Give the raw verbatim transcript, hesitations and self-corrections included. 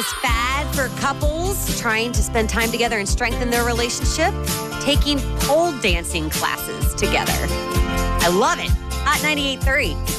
Fad for couples trying to spend time together and strengthen their relationship, taking pole dancing classes together. I love it. Hot ninety-eight point three.